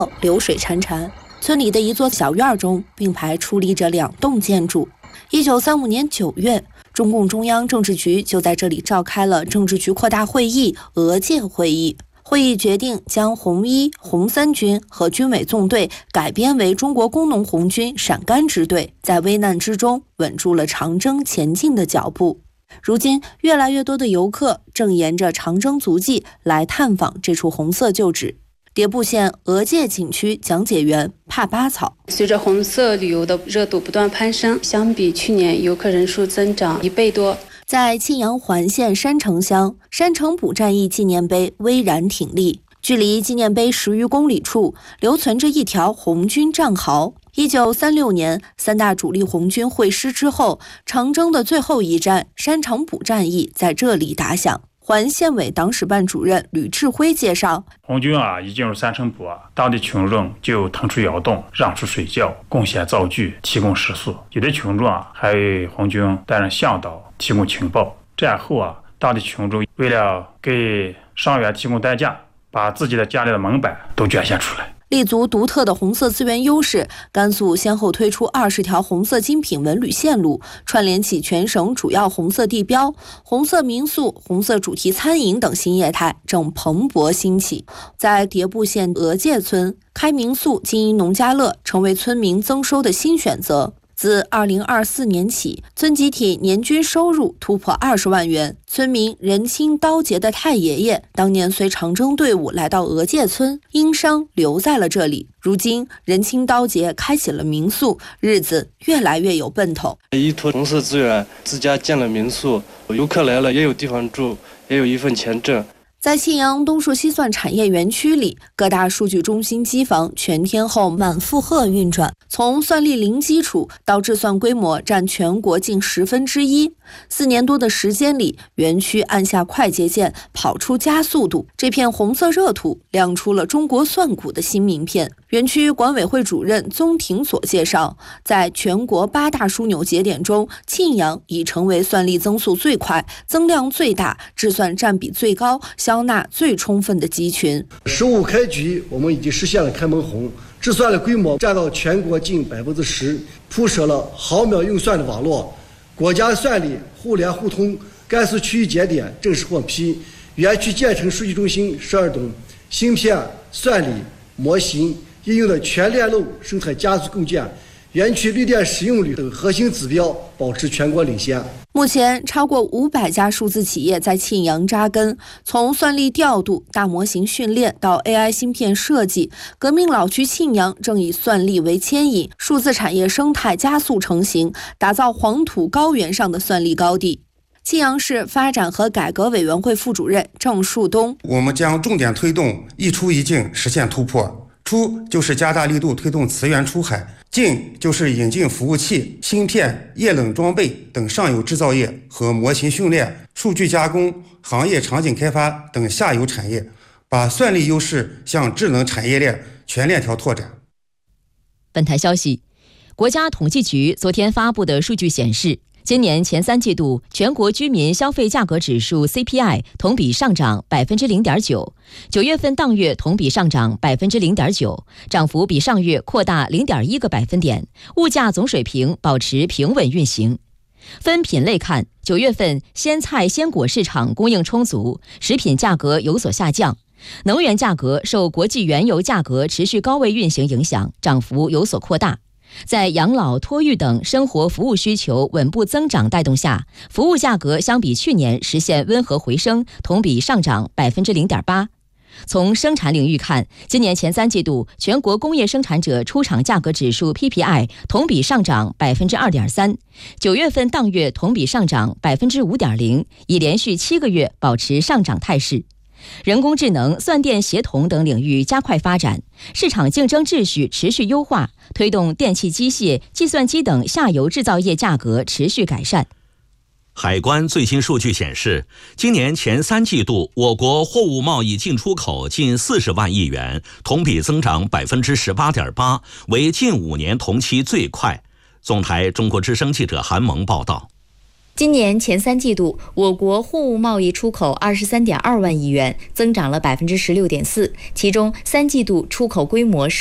流水潺潺。村里的一座小院中并排矗立着2栋建筑。1935年9月，中共中央政治局就在这里召开了政治局扩大会议俄界会议。会议决定将红一、红三军和军委纵队改编为中国工农红军陕甘支队，在危难之中稳住了长征前进的脚步。如今，越来越多的游客正沿着长征足迹来探访这处红色旧址。迭部县俄界景区讲解员帕巴草： 随着红色旅游的热度不断攀升，相比去年游客人数增长1倍多。 在沁阳环县山城乡，山城堡战役纪念碑巍然挺立，距离纪念碑10余公里处留存着一条红军战壕。1936年3大主力红军会师之后，长征的最后一战山城堡战役在这里打响。环县委党史办主任吕志辉介绍， 红军一进入山城堡当地群众就腾出窑洞，让出水窖，贡献灶具，提供食宿。有的群众还为红军担任向导，提供情报。战后当地群众为了给伤员提供代驾，把自己的家里的门板都捐献出来。 立足独特的红色资源优势，甘肃先后推出20条红色精品文旅线路，串联起全省主要红色地标。红色民宿、红色主题餐饮等新业态正蓬勃兴起。在迭部县俄界村开民宿经营农家乐，成为村民增收的新选择。自2024年起，村集体年均收入突破20万元。村民任清刀节的太爷爷当年随长征队伍来到俄界村，因伤留在了这里。如今任清刀节开启了民宿，日子越来越有奔头。 依托红色资源，自家建了民宿，游客来了也有地方住，也有一份钱挣。 在沁阳东数西算产业园区里，各大数据中心机房全天候满负荷运转，从算力零基础到制算规模占全国近1/10。4年多的时间里，园区按下快捷键，跑出加速度。这片红色热土亮出了中国算股的新名片。园区管委会主任宗廷所介绍，在全国8大枢纽节点中，沁阳已成为算力增速最快、增量最大、制算占比最高、消纳最充分的集群。 15开局，我们已经实现了开门红，制算的规模占到全国近10%，铺设了毫秒运算的网络。国家算力互联互通，甘肃区域节点正式获批，园区建成数据中心12栋，芯片、算力、模型应用的全链路生产加速构建，园区绿电使用率等核心指标保持全国领先。 目前，超过500家数字企业在沁阳扎根，从算力调度、大模型训练到 AI 芯片设计，革命老区沁阳正以算力为牵引，数字产业生态加速成型，打造黄土高原上的算力高地。沁阳市发展和改革委员会副主任郑树东： 我们将重点推动一出一进实现突破。出就是加大力度推动磁源出海，进就是引进服务器、芯片、液冷装备等上游制造业和模型训练、数据加工、行业场景开发等下游产业，把算力优势向智能产业链全链条拓展。 本台消息，国家统计局昨天发布的数据显示，今年前3季度全国居民消费价格指数 CPI 同比上涨 0.9%， 9月份当月同比上涨 0.9%， 涨幅比上月扩大 0.1个百分点，物价总水平保持平稳运行。分品类看，9月份鲜菜鲜果市场供应充足，食品价格有所下降。能源价格受国际原油价格持续高位运行影响，涨幅有所扩大。在养老、托育等生活服务需求稳步增长带动下，服务价格相比去年实现温和回升，同比上涨 0.8%。从生产领域看，今年前3季度全国工业生产者出厂价格指数 PPI 同比上涨 2.3%， 9月份当月同比上涨 5.0%， 已连续7个月保持上涨态势。人工智能、算电协同等领域加快发展，市场竞争秩序持续优化，推动电气机械、计算机等下游制造业价格持续改善。 海关最新数据显示，今年前3季度我国货物贸易进出口近40万亿元，同比增长 18.8%， 为近5年同期最快。总台中国之声记者韩萌报道。 今年前3季度，我国货物贸易出口23.2万亿元，增长了16.4%，其中3季度出口规模